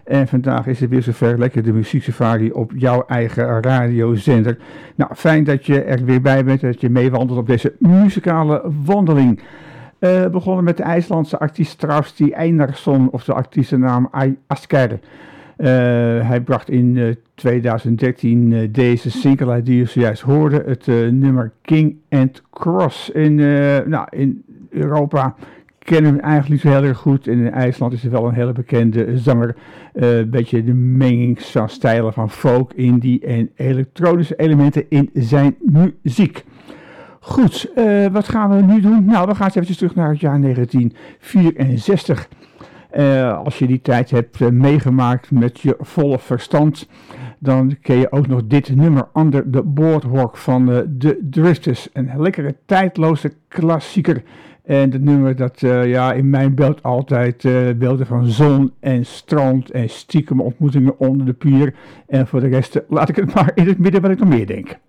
En vandaag is het weer zover, lekker de muzieksafari op jouw eigen radiozender. Nou, fijn dat je er weer bij bent, dat je meewandelt op deze muzikale wandeling. Begonnen met de IJslandse artiest Trausti Einarsson, of de artiestennaam Asker. Hij bracht in 2013 deze single uit die je zojuist hoorde, het nummer King and Cross. In Europa kennen we hem eigenlijk niet zo heel erg goed. En in IJsland is hij wel een hele bekende zanger. Een beetje de menging van stijlen van folk, indie en elektronische elementen in zijn muziek. Goed, wat gaan we nu doen? Nou, we gaan eens eventjes terug naar het jaar 1964. Als je die tijd hebt meegemaakt met je volle verstand, dan ken je ook nog dit nummer Under the Boardwalk van de Drifters. Een lekkere tijdloze klassieker. En dat nummer dat in mijn beeld altijd beelden van zon en strand en stiekem ontmoetingen onder de pier. En voor de rest laat ik het maar in het midden wat ik nog meer denk.